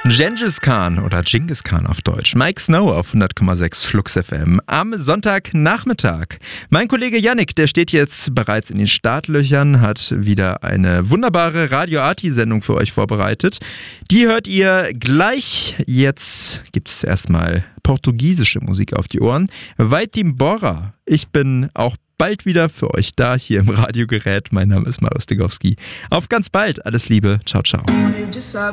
Gengis Khan oder Genghis Khan auf Deutsch. Mike Snow auf 100,6 Flux FM am Sonntagnachmittag. Mein Kollege Yannick, der steht jetzt bereits in den Startlöchern, hat wieder eine wunderbare Radio Arti-Sendung für euch vorbereitet. Die hört ihr gleich. Jetzt gibt es erstmal portugiesische Musik auf die Ohren. Vai-te embora. Ich bin auch bald wieder für euch da, hier im Radiogerät. Mein Name ist Marius Degowski. Auf ganz bald. Alles Liebe. Ciao, ciao.